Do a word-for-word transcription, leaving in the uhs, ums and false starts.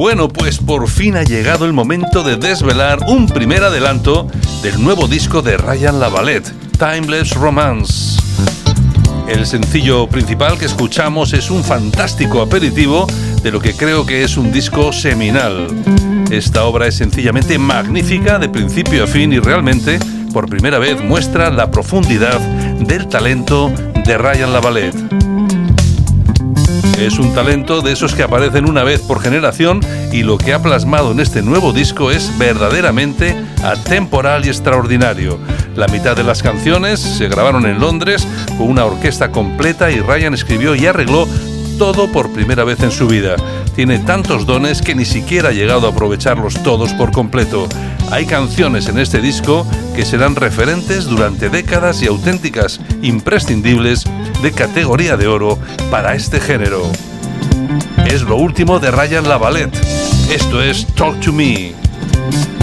Bueno, pues por fin ha llegado el momento de desvelar un primer adelanto del nuevo disco de Ryan LaVallette, Timeless Romance. El sencillo principal que escuchamos es un fantástico aperitivo de lo que creo que es un disco seminal. Esta obra es sencillamente magnífica de principio a fin y realmente, por primera vez, muestra la profundidad del talento de Ryan LaVallette. Es un talento de esos que aparecen una vez por generación y lo que ha plasmado en este nuevo disco es verdaderamente atemporal y extraordinario. La mitad de las canciones se grabaron en Londres con una orquesta completa y Ryan escribió y arregló todo por primera vez en su vida. Tiene tantos dones que ni siquiera ha llegado a aprovecharlos todos por completo. Hay canciones en este disco que serán referentes durante décadas y auténticas imprescindibles de categoría de oro para este género. Es lo último de Ryan LaVallette. Esto es Talk to Me.